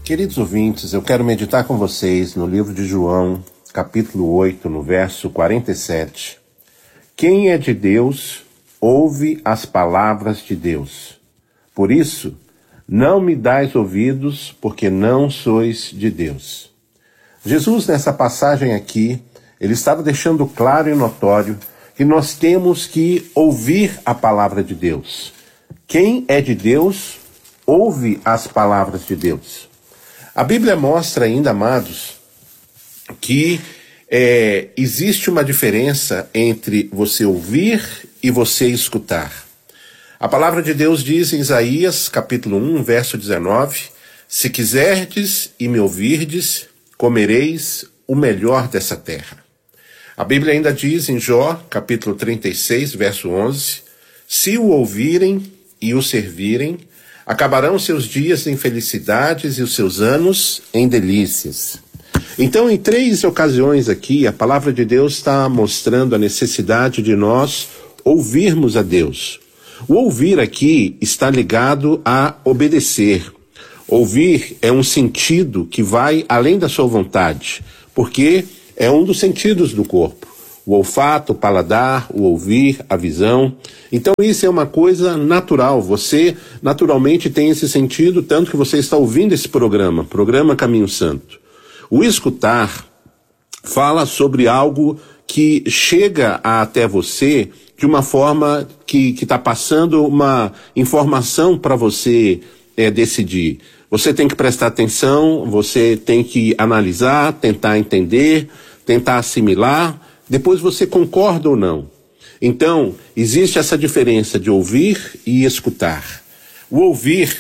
Queridos ouvintes, eu quero meditar com vocês no livro de João, capítulo 8, no verso 47. Quem é de Deus, ouve as palavras de Deus. Por isso, não me dais ouvidos, porque não sois de Deus. Jesus, nessa passagem aqui, ele estava deixando claro e notório que nós temos que ouvir a palavra de Deus. Quem é de Deus, ouve as palavras de Deus. A Bíblia mostra ainda, amados, que existe uma diferença entre você ouvir e você escutar. A palavra de Deus diz em Isaías, capítulo 1, verso 19, se quiserdes e me ouvirdes, comereis o melhor dessa terra. A Bíblia ainda diz em Jó, capítulo 36, verso 11, se o ouvirem e o servirem, acabarão seus dias em felicidades e os seus anos em delícias. Então, em 3 ocasiões aqui, a palavra de Deus está mostrando a necessidade de nós ouvirmos a Deus. O ouvir aqui está ligado a obedecer. Ouvir é um sentido que vai além da sua vontade, porque é um dos sentidos do corpo. O olfato, o paladar, o ouvir, a visão. Então isso é uma coisa natural, você naturalmente tem esse sentido, tanto que você está ouvindo esse programa Caminho Santo. O escutar fala sobre algo que chega até você de uma forma que está passando uma informação para você decidir. Você tem que prestar atenção, você tem que analisar, tentar entender, tentar assimilar, depois você concorda ou não. Então, existe essa diferença de ouvir e escutar. O ouvir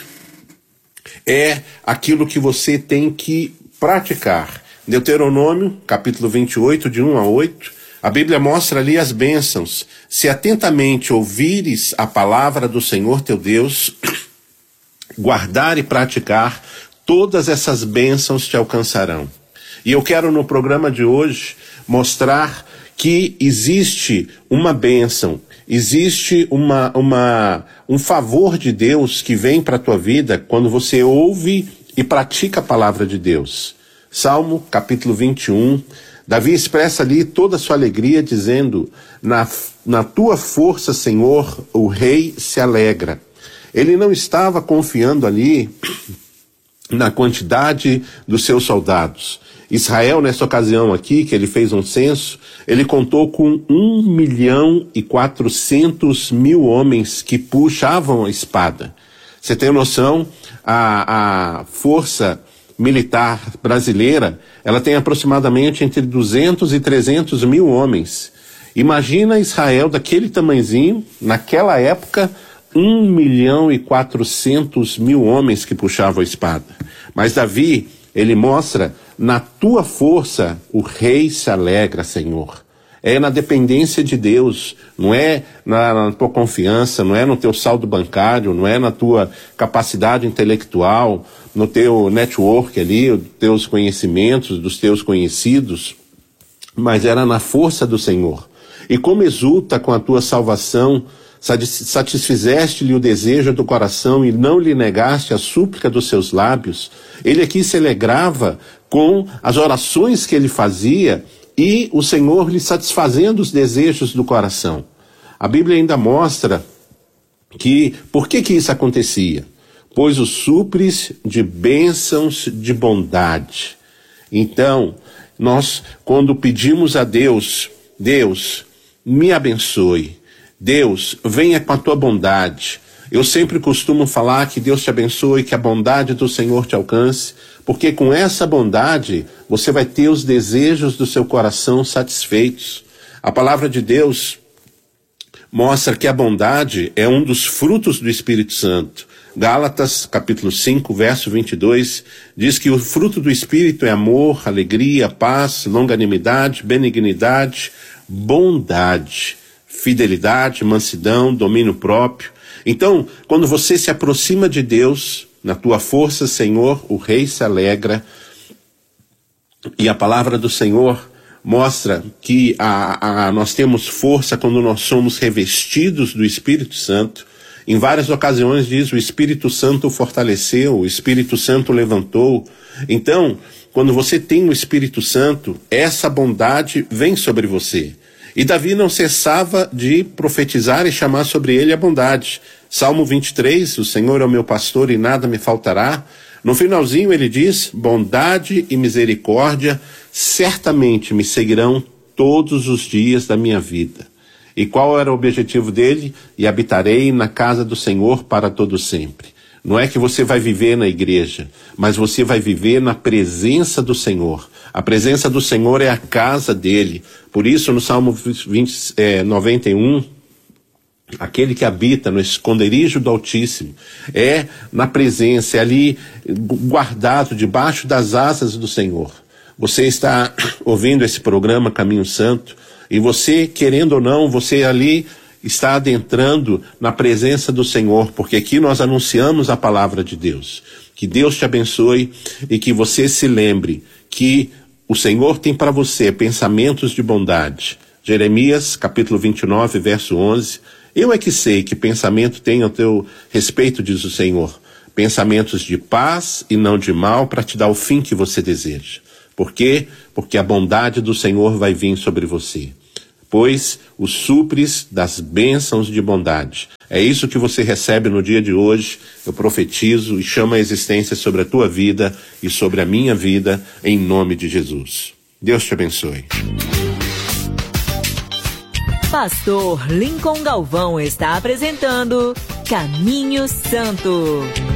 é aquilo que você tem que praticar. Deuteronômio, capítulo 28, de 1 a 8, a Bíblia mostra ali as bênçãos. Se atentamente ouvires a palavra do Senhor teu Deus, guardar e praticar, todas essas bênçãos te alcançarão. E eu quero no programa de hoje mostrar que existe uma bênção, existe um favor de Deus que vem para a tua vida quando você ouve e pratica a palavra de Deus. Salmo, capítulo 21, Davi expressa ali toda a sua alegria dizendo, na tua força, Senhor, o rei se alegra. Ele não estava confiando ali na quantidade dos seus soldados. Israel, nessa ocasião aqui, que ele fez um censo, ele contou com 1.400.000 homens que puxavam a espada. Você tem noção? A força militar brasileira, ela tem aproximadamente entre 200 e 300 mil homens. Imagina Israel daquele tamanhozinho, naquela época, 1.400.000 homens que puxavam a espada. Mas Davi, ele mostra, na tua força o rei se alegra, Senhor. É na dependência de Deus, não é na tua confiança, não é no teu saldo bancário, não é na tua capacidade intelectual, no teu network ali, dos teus conhecimentos, dos teus conhecidos, mas era na força do Senhor. E como exulta com a tua salvação, satisfizeste-lhe o desejo do coração e não lhe negaste a súplica dos seus lábios. Ele aqui se alegrava com as orações que ele fazia e o Senhor lhe satisfazendo os desejos do coração. A Bíblia ainda mostra que, por que isso acontecia? Pois o supres de bênçãos de bondade. Então, nós, quando pedimos a Deus, Deus, me abençoe. Deus, venha com a tua bondade. Eu sempre costumo falar que Deus te abençoe, que a bondade do Senhor te alcance, porque com essa bondade você vai ter os desejos do seu coração satisfeitos. A palavra de Deus mostra que a bondade é um dos frutos do Espírito Santo. Gálatas, capítulo 5, verso 22, diz que o fruto do Espírito é amor, alegria, paz, longanimidade, benignidade, bondade, fidelidade, mansidão, domínio próprio. Então, quando você se aproxima de Deus, na tua força, Senhor, o rei se alegra. E a palavra do Senhor mostra que nós temos força quando nós somos revestidos do Espírito Santo. Em várias ocasiões diz, o Espírito Santo o fortaleceu, o Espírito Santo o levantou. Então, quando você tem o Espírito Santo, essa bondade vem sobre você. E Davi não cessava de profetizar e chamar sobre ele a bondade. Salmo 23, o Senhor é o meu pastor e nada me faltará. No finalzinho ele diz, bondade e misericórdia certamente me seguirão todos os dias da minha vida. E qual era o objetivo dele? E habitarei na casa do Senhor para todo sempre. Não é que você vai viver na igreja, mas você vai viver na presença do Senhor. A presença do Senhor é a casa dele. Por isso, no Salmo 91, aquele que habita no esconderijo do Altíssimo, é na presença, é ali guardado debaixo das asas do Senhor. Você está ouvindo esse programa Caminho Santo, e você, querendo ou não, você ali está adentrando na presença do Senhor, porque aqui nós anunciamos a palavra de Deus. Que Deus te abençoe e que você se lembre que o Senhor tem para você pensamentos de bondade. Jeremias, capítulo 29, verso 11. Eu é que sei que pensamento tem ao teu respeito, diz o Senhor. Pensamentos de paz e não de mal, para te dar o fim que você deseja. Por quê? Porque a bondade do Senhor vai vir sobre você. Pois o supres das bênçãos de bondade. É isso que você recebe no dia de hoje. Eu profetizo e chamo a existência sobre a tua vida e sobre a minha vida, em nome de Jesus. Deus te abençoe. Pastor Lincoln Galvão está apresentando Caminho Santo.